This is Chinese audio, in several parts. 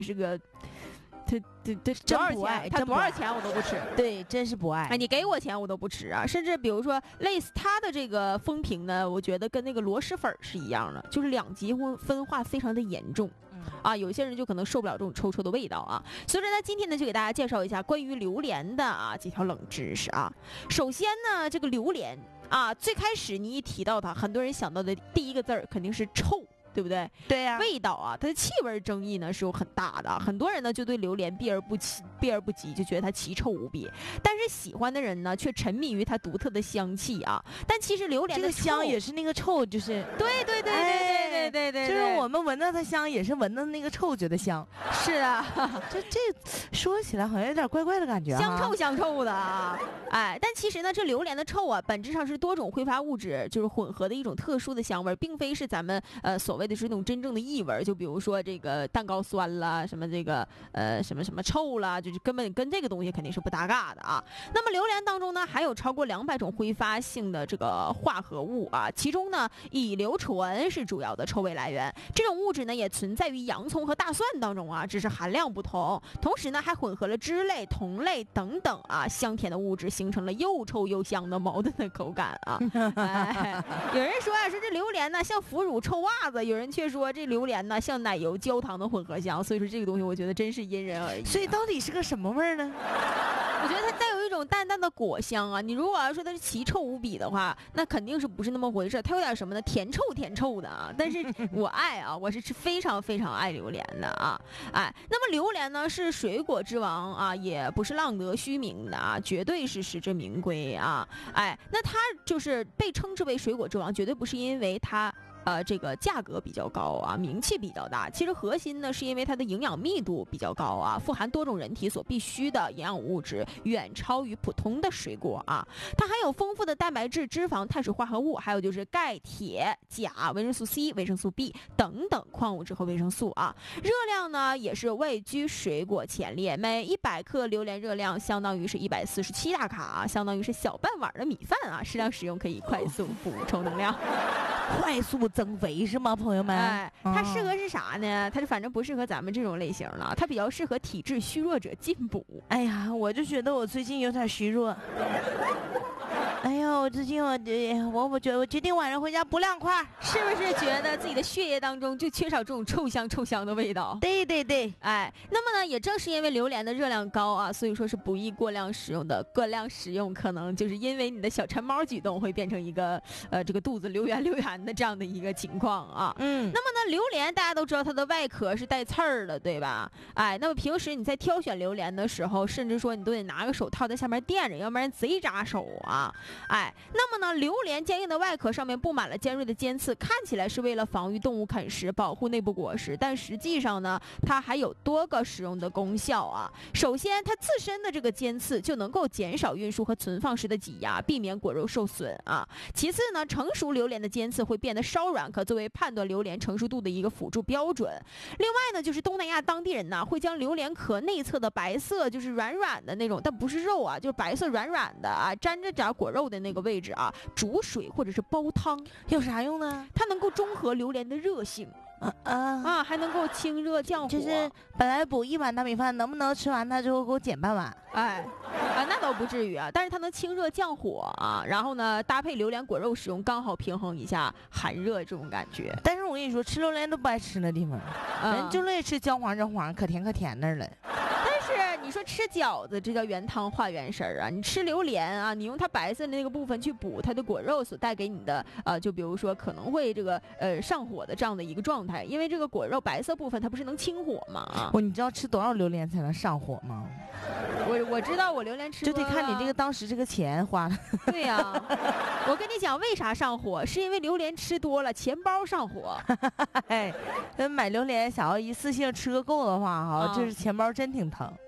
是个。他真不爱， 他多少钱我都不吃。 对，真是不爱。 哎，你给我钱我都不吃啊！甚至比如说类似他的这个风评呢，我觉得跟那个螺蛳粉是一样的，就是两极分化非常的严重。啊，有些人就可能受不了这种臭臭的味道啊。所以说呢，今天呢就给大家介绍一下关于榴莲的几条冷知识啊。首先呢，这个榴莲啊，最开始你一提到它，很多人想到的第一个字儿肯定是臭。对不对？ 对呀、 味道啊，它的气味争议呢是有很大的，很多人呢就对榴莲避而不及，就觉得它奇臭无比。但是喜欢的人呢却沉迷于它独特的香气啊。但其实榴莲的这个香也是那个臭，就是对， 就是我们闻到它香，也是闻到那个臭觉得香。 是啊， 这说起来好像有点怪怪的感觉， 香臭的啊。哎，但其实呢，这榴莲的臭啊，本质上是多种挥发物质就是混合的一种特殊的香味，并非是咱们所谓的是那种真正的异味。就比如说这个蛋糕酸啦，什么这个什么臭啦，就是根本跟这个东西肯定是不搭嘎的啊。那么榴莲当中呢，还有超过200种挥发性的这个化合物啊，其中呢乙硫醇是主要的臭味来源。这种物质呢也存在于洋葱和大蒜当中啊，只是含量不同。同时呢还混合了脂类、酮类等等啊香甜的物质，形成了又臭又香的矛盾的口感啊。哎，有人说说这榴莲呢像腐乳臭袜子，有人却说这榴莲呢像奶油焦糖的混合香。所以说这个东西我觉得真是因人而异。 所以到底是个什么味儿呢？ 我觉得它带有一种淡淡的果香啊。你如果要说它是奇臭无比的话，那肯定是不是那么回事。它有点什么呢？甜臭的啊。但是我爱啊，我是非常非常爱榴莲的啊。哎，那么榴莲呢是水果之王啊，也不是浪得虚名的啊，绝对是实至名归啊。哎，那它就是被称之为水果之王，绝对不是因为它这个价格比较高啊，名气比较大。其实核心呢，是因为它的营养密度比较高啊，富含多种人体所必需的营养物质，远超于普通的水果啊。它含有丰富的蛋白质、脂肪、碳水化合物，还有就是钙、铁、钾、维生素 C、维生素 B 等等矿物质和维生素啊。热量呢也是位居水果前列，每100克榴莲热量相当于是147大卡啊，相当于是小半碗的米饭啊。适量使用可以快速补充能量。 快速增肥是吗，朋友们？ 哎，它适合是啥呢？它反正不适合咱们这种类型了，它比较适合体质虚弱者进补。 哎呀，我就觉得我最近有点虚弱。哎呀，我最近我决定晚上回家补2块， 是不是觉得自己的血液当中就缺少这种臭香的味道？ 对， 哎，那么呢，也正是因为榴莲的热量高啊，所以说是不宜过量使用的。过量使用可能就是因为你的小馋猫举动会变成一个这个肚子流圆的这样的一个情况啊。那么呢，榴莲大家都知道它的外壳是带刺儿的，对吧？哎，那么平时你在挑选榴莲的时候，甚至说你都得拿个手套在下面垫着，要不然贼扎手啊。哎，那么呢，榴莲坚硬的外壳上面布满了尖锐的尖刺，看起来是为了防御动物啃食，保护内部果实，但实际上呢，它还有多个使用的功效啊。首先，它自身的这个尖刺就能够减少运输和存放时的挤压，避免果肉受损啊。其次呢，成熟榴莲的尖刺会变得稍软，可作为判断榴莲成熟度的一个辅助标准。另外呢，就是东南亚当地人呢会将榴莲壳内侧的白色就是软软的那种，但不是肉啊，就是白色软软的啊，沾着点果肉的那个位置啊，煮水或者是煲汤。 有啥用呢？ 它能够中和榴莲的热性。还能够清热降火。 就是本来补1碗大米饭，能不能吃完它之后给我减半碗？ 那倒不至于啊，但是它能清热降火啊。然后呢，搭配榴莲果肉使用，刚好平衡一下寒热这种感觉。 但是我跟你说，吃榴莲都不爱吃那地方，人就乐意吃焦黄可甜那儿了。 但是你说吃饺子，这叫原汤化原食啊。你吃榴莲啊，你用它白色的那个部分去补它的果肉所带给你的就比如说可能会这个上火的这样的一个状态，因为这个果肉白色部分它不是能清火吗？ 你知道吃多少榴莲才能上火吗？ 我知道，我榴莲吃就得看你这个当时这个钱花了。 对呀，我跟你讲，为啥上火？是因为榴莲吃多了，钱包上火。 买榴莲想要一次性吃个够的话，就是钱包真挺疼。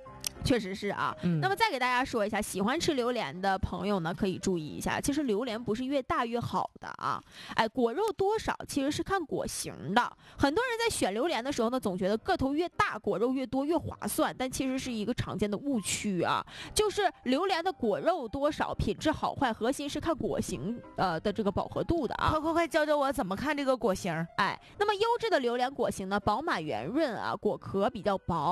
确实是啊。那么再给大家说一下，喜欢吃榴莲的朋友呢，可以注意一下，其实榴莲不是越大越好的啊。哎，果肉多少其实是看果型的。很多人在选榴莲的时候呢，总觉得个头越大，果肉越多越划算，但其实是一个常见的误区啊。就是榴莲的果肉多少、品质好坏，核心是看果型的这个饱和度的啊。 快教教我怎么看这个果型。 哎，那么优质的榴莲果型呢，饱满圆润啊，果壳比较薄。